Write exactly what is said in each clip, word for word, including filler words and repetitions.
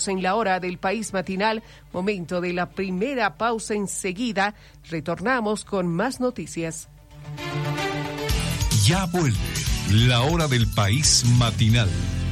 En la hora del país matinal, momento de la primera pausa. Enseguida retornamos con más noticias. Ya vuelve la hora del país matinal.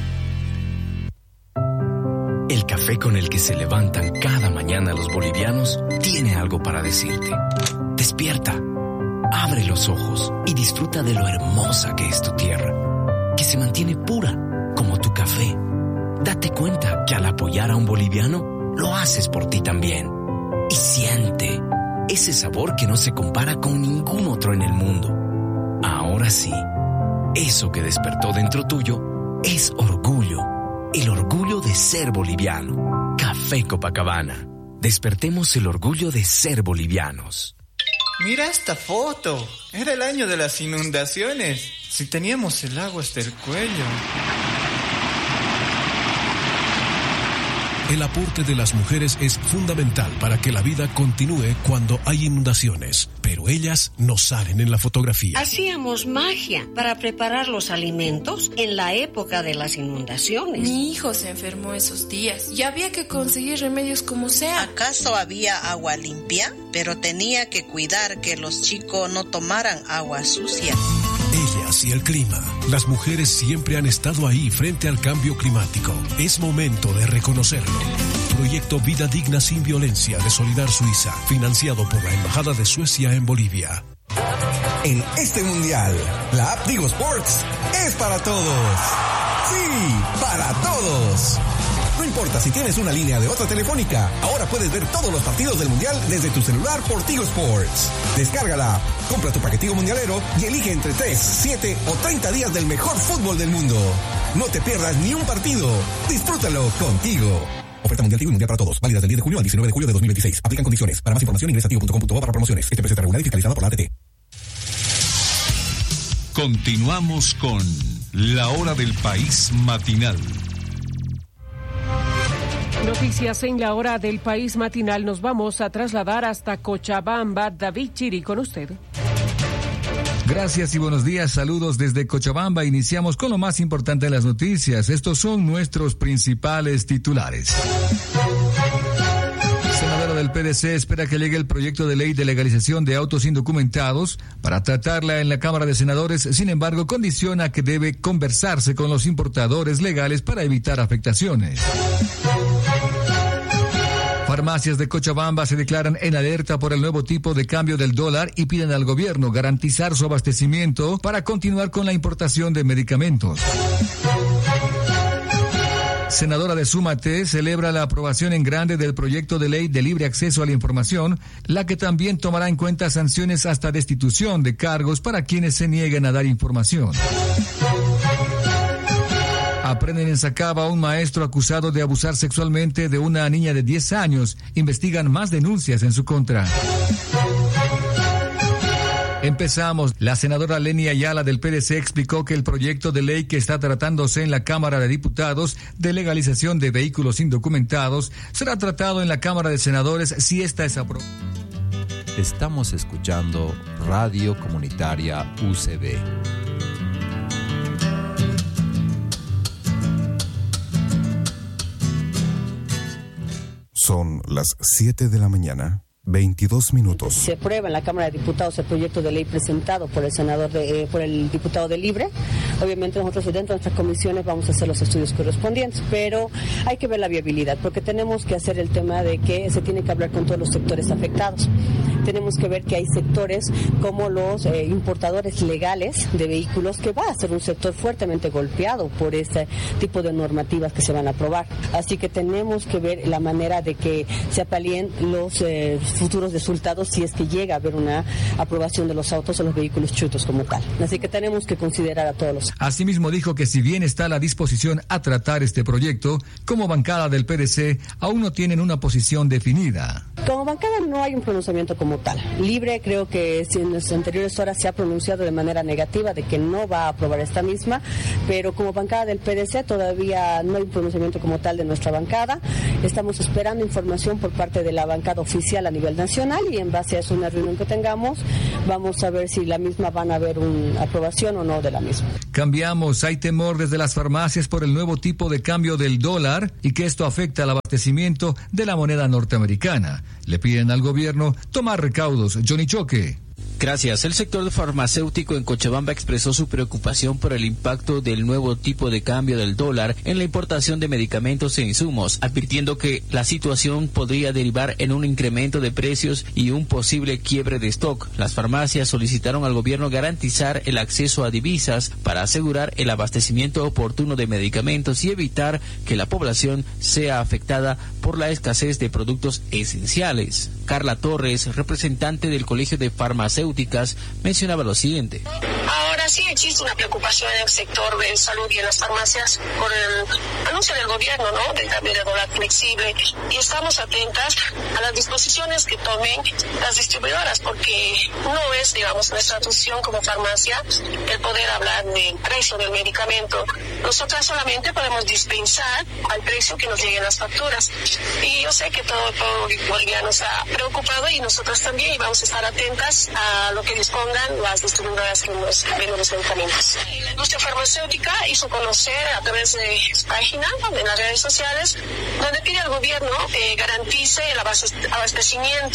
El café con el que se levantan cada mañana los bolivianos tiene algo para decirte. Despierta, abre los ojos y disfruta de lo hermosa que es tu tierra, que se mantiene pura como tu café. Date cuenta que al apoyar a un boliviano, lo haces por ti también. Y siente ese sabor que no se compara con ningún otro en el mundo. Ahora sí, eso que despertó dentro tuyo es orgullo. El orgullo de ser boliviano. Café Copacabana. Despertemos el orgullo de ser bolivianos. Mira esta foto. Era el año de las inundaciones. Si teníamos el agua hasta el cuello. El aporte de las mujeres es fundamental para que la vida continúe cuando hay inundaciones, pero ellas no salen en la fotografía. Hacíamos magia para preparar los alimentos en la época de las inundaciones. Mi hijo se enfermó esos días y había que conseguir remedios como sea. ¿Acaso había agua limpia? Pero tenía que cuidar que los chicos no tomaran agua sucia. Ellas y el clima. Las mujeres siempre han estado ahí frente al cambio climático. Es momento de reconocerlo. Proyecto Vida Digna Sin Violencia de Solidar Suiza, financiado por la Embajada de Suecia en Bolivia. En este mundial, la app Tigo Sports es para todos. Sí, para todos. No importa si tienes una línea de otra telefónica, ahora puedes ver todos los partidos del mundial desde tu celular por Tigo Sports. Descárgala, compra tu paquetico mundialero y elige entre tres, siete o treinta días del mejor fútbol del mundo. No te pierdas ni un partido. Disfrútalo contigo. Oferta mundial Tigo y mundial para todos. Válida del diez de junio al diecinueve de julio de dos mil veintiséis. Aplican condiciones. Para más información ingresa a tigo punto com punto bo para promociones. Este precio está regulado y fiscalizado por la A T T. Continuamos con la hora del país matinal. Noticias en la hora del país matinal. Nos vamos a trasladar hasta Cochabamba. David Chiri, con usted. Gracias y buenos días. Saludos desde Cochabamba. Iniciamos con lo más importante de las noticias. Estos son nuestros principales titulares. Senadora del P D C espera que llegue el proyecto de ley de legalización de autos indocumentados para tratarla en la Cámara de Senadores. Sin embargo, condiciona que debe conversarse con los importadores legales para evitar afectaciones. Farmacias de Cochabamba se declaran en alerta por el nuevo tipo de cambio del dólar y piden al gobierno garantizar su abastecimiento para continuar con la importación de medicamentos. Senadora de Súmate celebra la aprobación en grande del proyecto de ley de libre acceso a la información, la que también tomará en cuenta sanciones hasta destitución de cargos para quienes se nieguen a dar información. Aprenden en Sacaba a un maestro acusado de abusar sexualmente de una niña de diez años. Investigan más denuncias en su contra. Empezamos. La senadora Leni Ayala del P D C explicó que el proyecto de ley que está tratándose en la Cámara de Diputados de legalización de vehículos indocumentados será tratado en la Cámara de Senadores si esta es aprobada. Estamos escuchando Radio Comunitaria U C B. Son las siete de la mañana, veintidós minutos. Se aprueba en la Cámara de Diputados el proyecto de ley presentado por el senador, de, eh, por el diputado de Libre. Obviamente nosotros dentro de nuestras comisiones vamos a hacer los estudios correspondientes, pero hay que ver la viabilidad, porque tenemos que hacer el tema de que se tiene que hablar con todos los sectores afectados. Tenemos que ver que hay sectores como los eh, importadores legales de vehículos, que va a ser un sector fuertemente golpeado por este tipo de normativas que se van a aprobar. Así que tenemos que ver la manera de que se apalíen los eh, futuros resultados si es que llega a haber una aprobación de los autos o los vehículos chutos como tal. Así que tenemos que considerar a todos los. Asimismo dijo que si bien está la disposición a tratar este proyecto, como bancada del P D C aún no tienen una posición definida. Como bancada no hay un pronunciamiento como tal. Libre creo que si en las anteriores horas se ha pronunciado de manera negativa de que no va a aprobar esta misma, pero como bancada del P D C todavía no hay un pronunciamiento como tal de nuestra bancada. Estamos esperando información por parte de la bancada oficial a nivel nacional y en base a eso, una reunión que tengamos, vamos a ver si la misma van a haber una aprobación o no de la misma. Cambiamos, hay temor desde las farmacias por el nuevo tipo de cambio del dólar y que esto afecta al abastecimiento de la moneda norteamericana. Le piden al gobierno tomar recaudos. Johnny Choque. Gracias. El sector farmacéutico en Cochabamba expresó su preocupación por el impacto del nuevo tipo de cambio del dólar en la importación de medicamentos e insumos, advirtiendo que la situación podría derivar en un incremento de precios y un posible quiebre de stock. Las farmacias solicitaron al gobierno garantizar el acceso a divisas para asegurar el abastecimiento oportuno de medicamentos y evitar que la población sea afectada por la escasez de productos esenciales. Carla Torres, representante del Colegio de Farmacéuticas, mencionaba lo siguiente. Ahora sí existe una preocupación en el sector de salud y en las farmacias por el anuncio del gobierno, ¿no?, del cambio de dólar flexible, y estamos atentas a las disposiciones que tomen las distribuidoras, porque no es, digamos, nuestra función como farmacia el poder hablar del precio del medicamento. Nosotras solamente podemos dispensar al precio que nos lleguen las facturas, y yo sé que todo el pueblo boliviano está preocupado y nosotros también, y vamos a estar atentas a lo que dispongan las distribuidoras que nos venden los medicamentos. La industria farmacéutica hizo conocer a través de su página, en las redes sociales, donde pide al gobierno eh, garantice el abastecimiento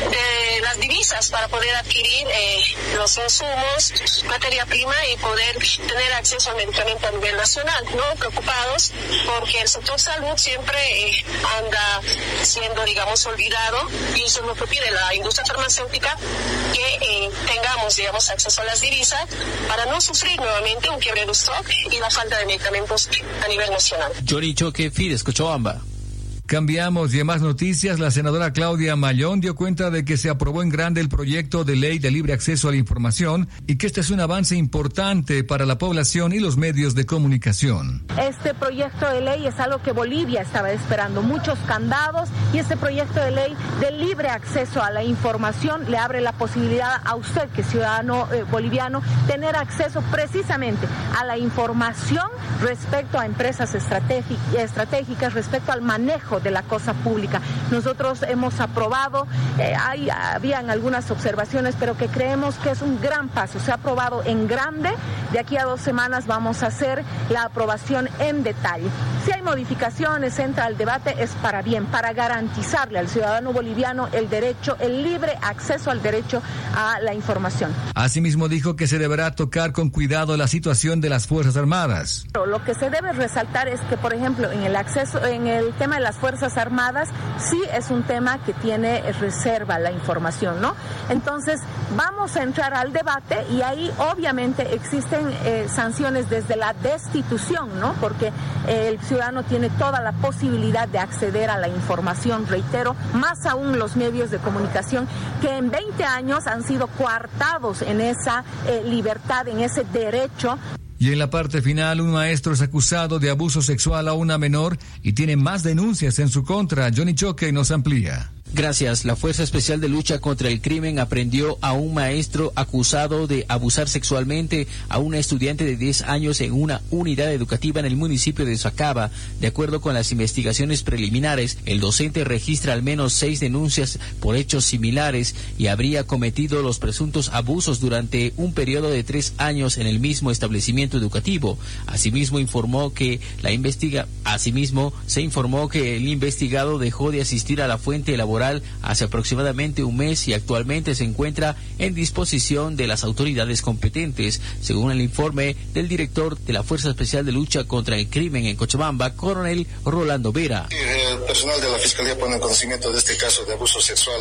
de las divisas para poder adquirir eh, los insumos, materia prima y poder tener acceso al medicamento a nivel nacional, ¿no? Preocupados porque el sector salud siempre eh, anda siendo, digamos, olvidado, y eso es lo que pide la industria farmacéutica, que eh, tengamos, digamos, acceso a las divisas para no sufrir nuevamente un quiebre de stock y la falta de medicamentos a nivel nacional. Johnny Choque, Fides, Cochabamba. Cambiamos y en más noticias, la senadora Claudia Mallón dio cuenta de que se aprobó en grande el proyecto de ley de libre acceso a la información y que este es un avance importante para la población y los medios de comunicación. Este proyecto de ley es algo que Bolivia estaba esperando, muchos candados, y este proyecto de ley de libre acceso a la información le abre la posibilidad a usted, que es ciudadano eh, boliviano, tener acceso precisamente a la información respecto a empresas estratégicas, respecto al manejo de la cosa pública. Nosotros hemos aprobado, eh, hay, habían algunas observaciones, pero que creemos que es un gran paso. Se ha aprobado en grande. De aquí a dos semanas vamos a hacer la aprobación en detalle. Si hay modificaciones, entra al debate, es para bien, para garantizarle al ciudadano boliviano el derecho, el libre acceso al derecho a la información. Asimismo dijo que se deberá tocar con cuidado la situación de las Fuerzas Armadas. Lo que se debe resaltar es que, por ejemplo, en el acceso, en el tema de las Fuerzas Armadas, sí es un tema que tiene reserva la información, ¿no? Entonces, vamos a entrar al debate y ahí obviamente existen eh, sanciones desde la destitución, ¿no? Porque eh, el ciudadano tiene toda la posibilidad de acceder a la información, reitero, más aún los medios de comunicación que en veinte años han sido coartados en esa eh, libertad, en ese derecho. Y en la parte final, un maestro es acusado de abuso sexual a una menor y tiene más denuncias en su contra. Johnny Choque nos amplía. Gracias. La Fuerza Especial de Lucha contra el Crimen aprendió a un maestro acusado de abusar sexualmente a una estudiante de diez años en una unidad educativa en el municipio de Sacaba. De acuerdo con las investigaciones preliminares, el docente registra al menos seis denuncias por hechos similares y habría cometido los presuntos abusos durante un periodo de tres años en el mismo establecimiento educativo. Asimismo informó que la investiga, asimismo se informó que el investigado dejó de asistir a la fuente laboral hace aproximadamente un mes y actualmente se encuentra en disposición de las autoridades competentes, según el informe del director de la Fuerza Especial de Lucha contra el Crimen en Cochabamba, coronel Rolando Vera. El personal de la Fiscalía pone en conocimiento de este caso de abuso sexual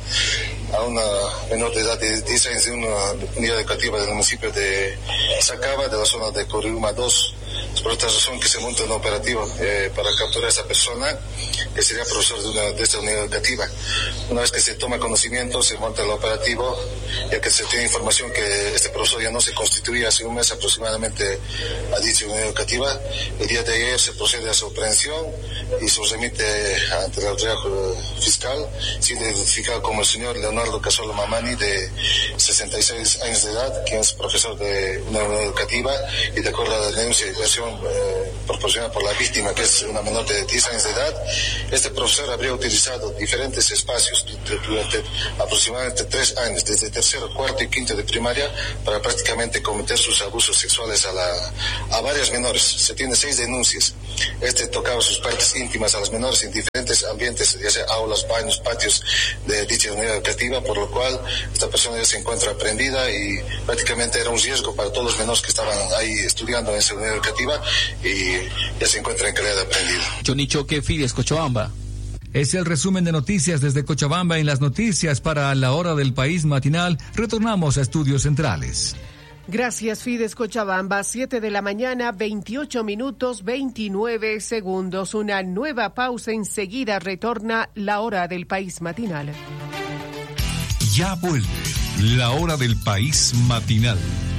a, a una menor de edad de diez años de una unidad educativa del municipio de Sacaba, de la zona de Coriuma dos, Es por esta razón que se monta un operativo eh, para capturar a esa persona que sería profesor de, una, de esta unidad educativa. Una vez que se toma conocimiento, se monta el operativo, ya que se tiene información que este profesor ya no se constituía hace un mes aproximadamente a dicha unidad educativa. El día de ayer se procede a su aprehensión y se remite ante la autoridad fiscal, siendo identificado como el señor Leonardo Casola Mamani, de sesenta y seis años de edad, quien es profesor de una unidad educativa, y de acuerdo a la denuncia y versión eh, proporcionada por la víctima, que es una menor de diez años de edad, este profesor habría utilizado diferentes espacios durante aproximadamente tres años, desde tercero, cuarto y quinto de primaria, para prácticamente cometer sus abusos sexuales a, la, a varias menores. Se tiene seis denuncias. Este tocaba sus partes íntimas a las menores en diferentes ambientes, ya sea aulas, baños, patios de dicha unidad educativa, por lo cual esta persona ya se encuentra aprehendida y prácticamente era un riesgo para todos los menores que estaban ahí estudiando en esa unidad educativa, y ya se encuentra en calidad de aprehendido. Johnny Choque, Fides, Cochabamba. Es el resumen de noticias desde Cochabamba. En las noticias para la hora del país matinal, retornamos a Estudios Centrales. Gracias, Fides Cochabamba. siete de la mañana, veintiocho minutos, veintinueve segundos. Una nueva pausa. Enseguida retorna la hora del país matinal. Ya vuelve la hora del país matinal.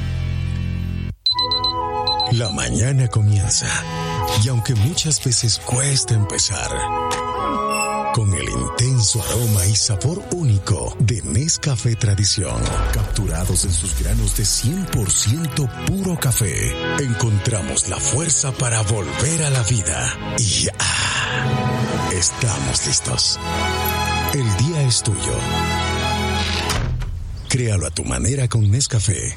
La mañana comienza, y aunque muchas veces cuesta empezar, con el intenso aroma y sabor único de Nescafé Tradición, capturados en sus granos de cien por ciento puro café, encontramos la fuerza para volver a la vida. Y ah, estamos listos. El día es tuyo. Créalo a tu manera con Nescafé.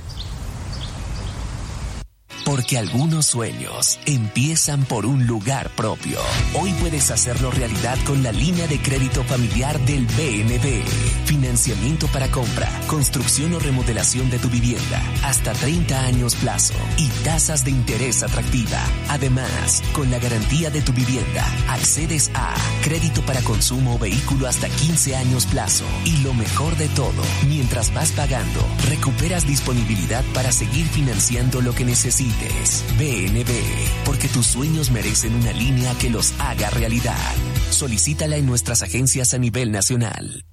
Porque algunos sueños empiezan por un lugar propio. Hoy puedes hacerlo realidad con la línea de crédito familiar del B N B. Financiamiento para compra, construcción o remodelación de tu vivienda, hasta treinta años plazo y tasas de interés atractiva. Además, con la garantía de tu vivienda, accedes a crédito para consumo o vehículo hasta quince años plazo. Y lo mejor de todo, mientras vas pagando, recuperas disponibilidad para seguir financiando lo que necesites. B N B, porque tus sueños merecen una línea que los haga realidad. Solicítala en nuestras agencias a nivel nacional.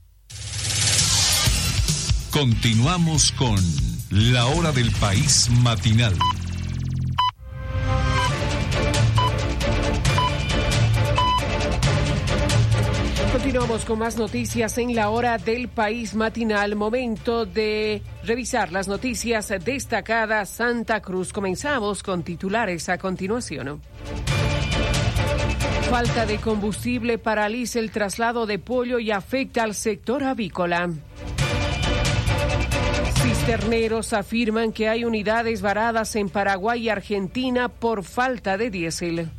Continuamos con la hora del país matinal. Continuamos con más noticias en la hora del país matinal. Momento de revisar las noticias destacadas Santa Cruz. Comenzamos con titulares a continuación. Falta de combustible paraliza el traslado de pollo y afecta al sector avícola. Cisterneros afirman que hay unidades varadas en Paraguay y Argentina por falta de diésel.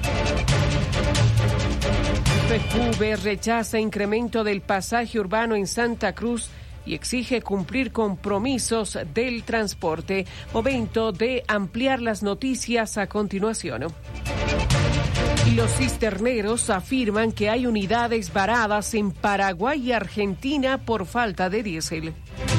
F Q V rechaza incremento del pasaje urbano en Santa Cruz y exige cumplir compromisos del transporte. Momento de ampliar las noticias a continuación. Y los cisterneros afirman que hay unidades varadas en Paraguay y Argentina por falta de diésel.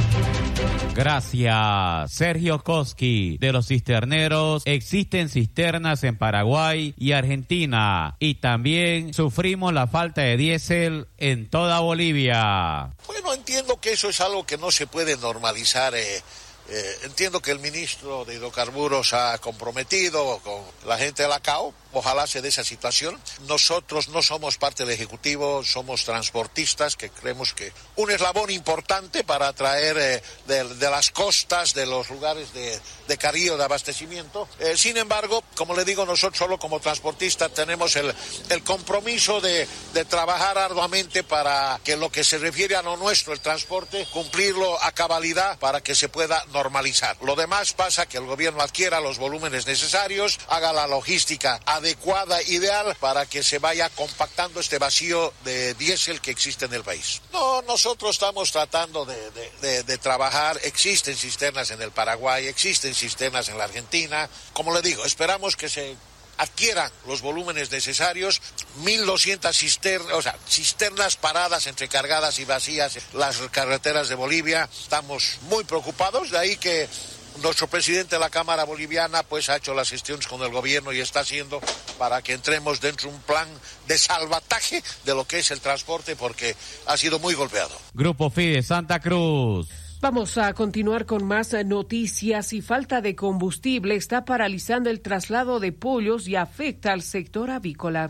Gracias, Sergio Koski. De los cisterneros, existen cisternas en Paraguay y Argentina, y también sufrimos la falta de diésel en toda Bolivia. Bueno, entiendo que eso es algo que no se puede normalizar. Eh, eh, entiendo que el ministro de Hidrocarburos ha comprometido con la gente de la C A O. Ojalá se dé esa situación. Nosotros no somos parte del Ejecutivo, somos transportistas que creemos que un eslabón importante para traer eh, de, de las costas, de los lugares de, de carrillo, de abastecimiento. Eh, sin embargo, como le digo, nosotros solo como transportistas tenemos el, el compromiso de, de trabajar arduamente para que lo que se refiere a lo nuestro, el transporte, cumplirlo a cabalidad para que se pueda normalizar. Lo demás pasa que el gobierno adquiera los volúmenes necesarios, haga la logística adecuada, ideal, para que se vaya compactando este vacío de diésel que existe en el país. No, nosotros estamos tratando de, de, de, de trabajar. Existen cisternas en el Paraguay, existen cisternas en la Argentina. Como le digo, esperamos que se adquieran los volúmenes necesarios, mil doscientas cisternas, o sea, cisternas paradas entre cargadas y vacías en las carreteras de Bolivia. Estamos muy preocupados, de ahí que Nuestro presidente de la Cámara Boliviana pues ha hecho las gestiones con el gobierno y está haciendo para que entremos dentro de un plan de salvataje de lo que es el transporte porque ha sido muy golpeado. Grupo Fide Santa Cruz. Vamos a continuar con más noticias y falta de combustible está paralizando el traslado de pollos y afecta al sector avícola.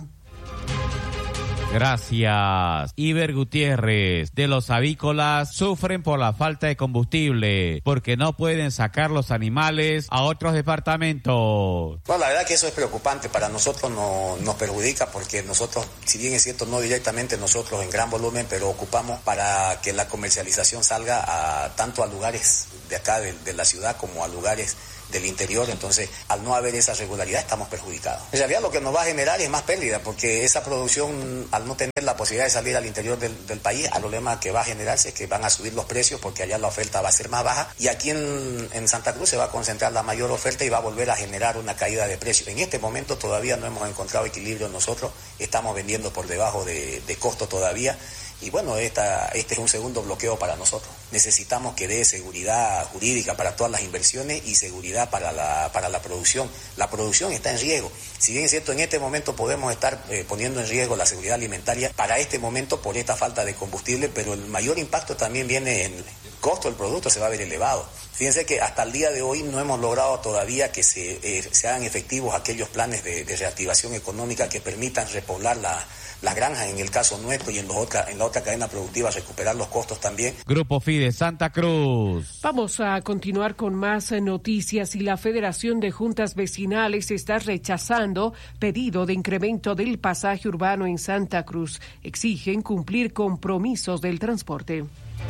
Gracias. Iber Gutiérrez, de los avícolas sufren por la falta de combustible porque no pueden sacar los animales a otros departamentos. Bueno, la verdad que eso es preocupante, para nosotros no, nos perjudica porque nosotros, si bien es cierto, no directamente nosotros en gran volumen, pero ocupamos para que la comercialización salga a, tanto a lugares de acá de, de la ciudad como a lugares del interior, entonces al no haber esa regularidad estamos perjudicados. En realidad lo que nos va a generar es más pérdida, porque esa producción, al no tener la posibilidad de salir al interior del, del país, el problema que va a generarse es que van a subir los precios porque allá la oferta va a ser más baja y aquí en, en Santa Cruz se va a concentrar la mayor oferta y va a volver a generar una caída de precios. En este momento todavía no hemos encontrado equilibrio nosotros, estamos vendiendo por debajo de, de costo todavía. Y bueno, esta, este es un segundo bloqueo para nosotros. Necesitamos que dé seguridad jurídica para todas las inversiones y seguridad para la, para la producción. La producción está en riesgo. Si bien es cierto, en este momento podemos estar eh, poniendo en riesgo la seguridad alimentaria para este momento por esta falta de combustible, pero el mayor impacto también viene en el costo del producto, se va a ver elevado. Fíjense que hasta el día de hoy no hemos logrado todavía que se, eh, se hagan efectivos aquellos planes de, de reactivación económica que permitan repoblar la las granjas en el caso nuestro y en, los otra, en la otra cadena productiva recuperar los costos también. Grupo Fide Santa Cruz. Vamos a continuar con más noticias y la Federación de Juntas Vecinales está rechazando pedido de incremento del pasaje urbano en Santa Cruz. Exigen cumplir compromisos del transporte.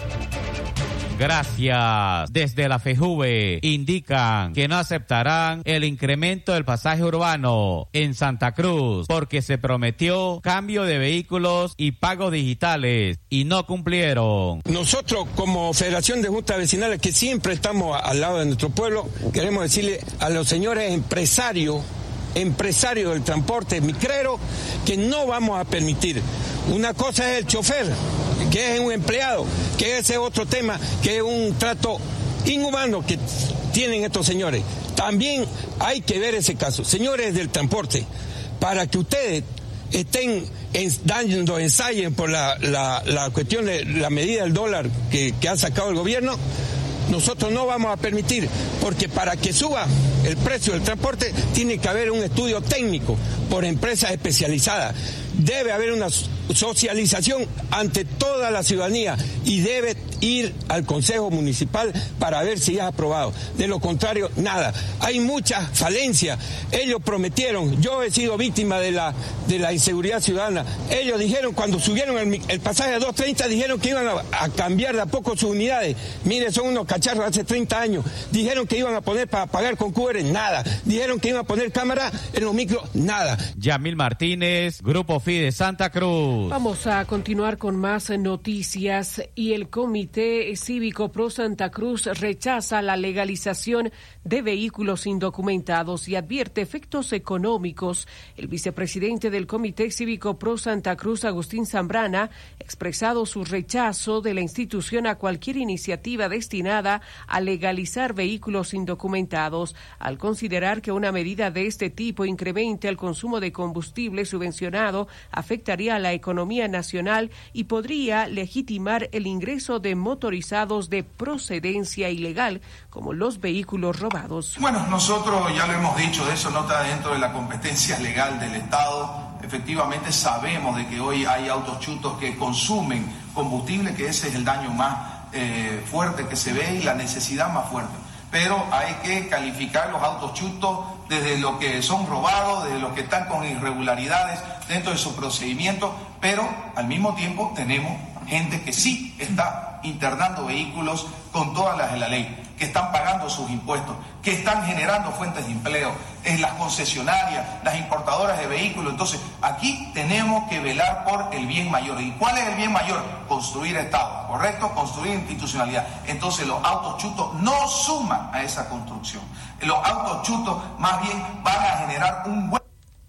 Gracias. Desde la FEJUVE indican que no aceptarán el incremento del pasaje urbano en Santa Cruz porque se prometió cambio de vehículos y pagos digitales y no cumplieron. Nosotros como Federación de Juntas Vecinales que siempre estamos al lado de nuestro pueblo, queremos decirle a los señores empresarios empresario del transporte micrero que no vamos a permitir. Una cosa es el chofer, que es un empleado, que ese es otro tema, que es un trato inhumano que tienen estos señores. También hay que ver ese caso. Señores del transporte, para que ustedes estén en, dando ensayen por la, la, la cuestión de la medida del dólar que, que ha sacado el gobierno, nosotros no vamos a permitir, porque para que suba el precio del transporte tiene que haber un estudio técnico por empresas especializadas. Debe haber una socialización ante toda la ciudadanía y debe ir al Consejo Municipal para ver si es aprobado. De lo contrario, nada. Hay muchas falencias. Ellos prometieron, yo he sido víctima de la, de la inseguridad ciudadana. Ellos dijeron, cuando subieron el, el pasaje a dos treinta, dijeron que iban a, a cambiar de a poco sus unidades. Mire, son unos cacharros hace treinta años. Dijeron que iban a poner para pagar con Q R, nada. Dijeron que iban a poner cámara en los micros, nada. Yamil Martínez, Grupo Fide Santa Cruz. Vamos a continuar con más noticias y el Comité Cívico Pro Santa Cruz rechaza la legalización de vehículos indocumentados y advierte efectos económicos. El vicepresidente del Comité Cívico Pro Santa Cruz, Agustín Zambrana, ha expresado su rechazo de la institución a cualquier iniciativa destinada a legalizar vehículos indocumentados, al considerar que una medida de este tipo incremente el consumo de combustible subvencionado, afectaría a la economía nacional y podría legitimar el ingreso de motorizados de procedencia ilegal, como los vehículos robados. Bueno, nosotros ya lo hemos dicho, eso no está dentro de la competencia legal del Estado. Efectivamente sabemos de que hoy hay autos chutos que consumen combustible, que ese es el daño más eh, fuerte que se ve y la necesidad más fuerte. Pero hay que calificar los autos chutos desde lo que son robados, desde los que están con irregularidades dentro de su procedimiento, pero al mismo tiempo tenemos gente que sí está internando vehículos con todas las de la ley, que están pagando sus impuestos, que están generando fuentes de empleo, en las concesionarias, las importadoras de vehículos. Entonces, aquí tenemos que velar por el bien mayor. ¿Y cuál es el bien mayor? Construir Estado, ¿correcto? Construir institucionalidad. Entonces, los autos chutos no suman a esa construcción. Los autos chutos más bien van a generar un hueco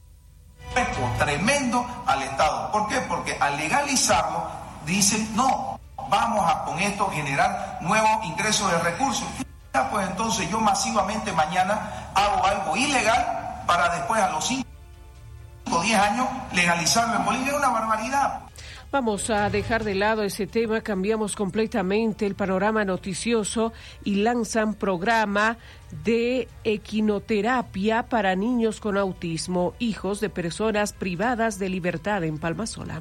tremendo al Estado. ¿Por qué? Porque al legalizarlo, dicen, no, vamos a con esto generar nuevos ingresos de recursos. pues entonces yo masivamente mañana hago algo ilegal para después a los cinco o diez años legalizarlo en Bolivia. Es una barbaridad. Vamos a dejar de lado ese tema, cambiamos completamente el panorama noticioso y lanzan programa de equinoterapia para niños con autismo, hijos de personas privadas de libertad en Palmasola.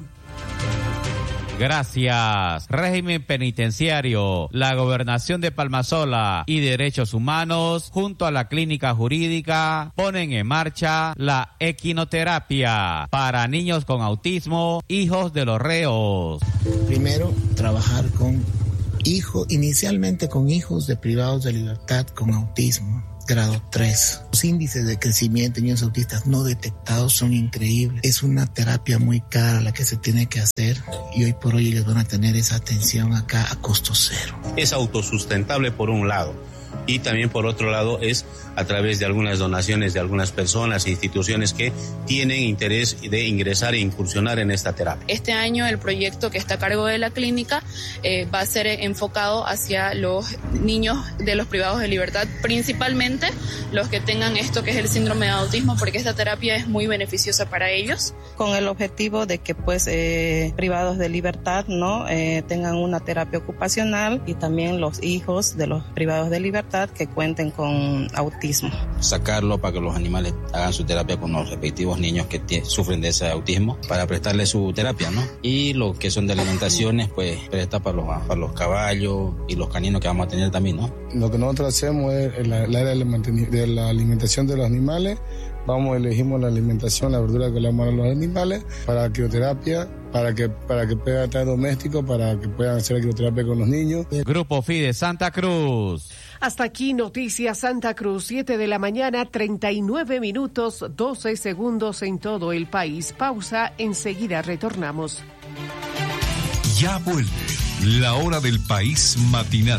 Gracias. Régimen penitenciario, la Gobernación de Palmasola y Derechos Humanos, junto a la Clínica Jurídica, ponen en marcha la equinoterapia para niños con autismo, hijos de los reos. Primero, trabajar con hijos, inicialmente con hijos de privados de libertad con autismo. Grado tres. Los índices de crecimiento de niños autistas no detectados son increíbles. Es una terapia muy cara la que se tiene que hacer y hoy por hoy ellos van a tener esa atención acá a costo cero. Es autosustentable por un lado y también por otro lado es a través de algunas donaciones de algunas personas e instituciones que tienen interés de ingresar e incursionar en esta terapia. Este año el proyecto que está a cargo de la clínica eh, va a ser enfocado hacia los niños de los privados de libertad, principalmente los que tengan esto que es el síndrome de autismo, porque esta terapia es muy beneficiosa para ellos. Con el objetivo de que pues eh, privados de libertad no eh, tengan una terapia ocupacional y también los hijos de los privados de libertad que cuenten con autismo. Sacarlo para que los animales hagan su terapia con los respectivos niños que t- sufren de ese autismo para prestarle su terapia, ¿no? Y lo que son de alimentaciones, pues prestar para los, para los caballos y los caninos que vamos a tener también, ¿no? Lo que nosotros hacemos es el, el área de la alimentación de los animales. Vamos, elegimos la alimentación, la verdura que le vamos a dar a los animales para crioterapia, para que para que puedan estar domésticos, para que puedan hacer crioterapia con los niños. Grupo Fide Santa Cruz. Hasta aquí Noticias Santa Cruz, siete de la mañana, treinta y nueve minutos, doce segundos en todo el país. Pausa, enseguida retornamos. Ya vuelve la hora del país matinal.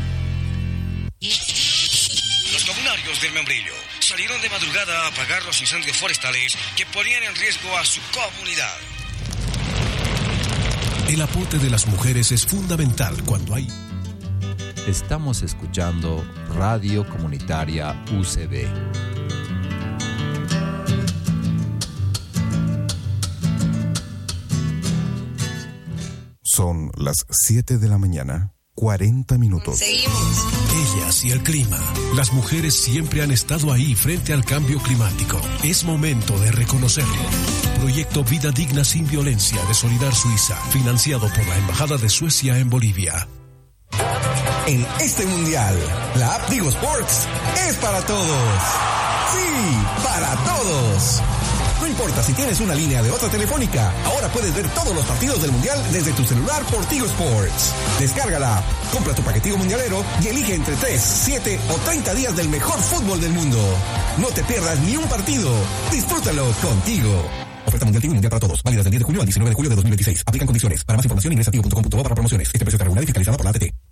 Los comunarios del Membrillo salieron de madrugada a apagar los incendios forestales que ponían en riesgo a su comunidad. El aporte de las mujeres es fundamental cuando hay... Estamos escuchando Radio Comunitaria U C B. Son las siete de la mañana, cuarenta minutos. Seguimos. Ellas y el clima. Las mujeres siempre han estado ahí frente al cambio climático. Es momento de reconocerlo. Proyecto Vida Digna sin Violencia de Solidar Suiza, financiado por la Embajada de Suecia en Bolivia. En este mundial, la app Tigo Sports es para todos. Sí, para todos. No importa si tienes una línea de otra telefónica, ahora puedes ver todos los partidos del mundial desde tu celular por Tigo Sports. Descárgala, compra tu paquetico mundialero y elige entre tres, siete o treinta días del mejor fútbol del mundo. No te pierdas ni un partido. Disfrútalo contigo. Oferta mundial Tigo y mundial para todos. Válida del diez de julio al diecinueve de julio de dos mil veintiséis. Aplican condiciones. Para más información ingresa a tigo punto com punto bo para promociones. Este precio está regulado y fiscalizado por la A T T.